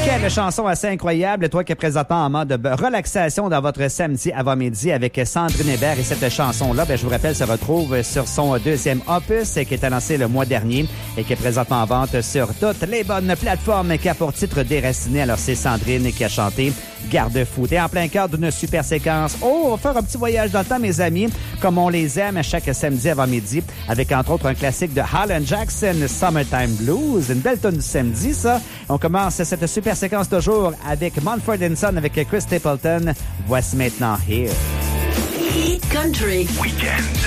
Quelle chanson assez incroyable, toi qui es présentement en mode relaxation dans votre samedi avant-midi avec Sandrine Hébert. Et cette chanson-là, je vous rappelle, se retrouve sur son deuxième opus qui est annoncé le mois dernier et qui est présentement en vente sur toutes les bonnes plateformes, qui a pour titre Déraciné. Alors c'est Sandrine qui a chanté Garde-fou. T'es en plein cœur d'une super séquence. Oh, on va faire un petit voyage dans le temps, mes amis, comme on les aime chaque samedi avant-midi, avec entre autres un classique de Alan Jackson, Summertime Blues. Une belle tonne du samedi, ça. On commence cette super séquence toujours avec Mumford & Son avec Chris Stapleton. Voici maintenant Here. Hit Country. Weekend.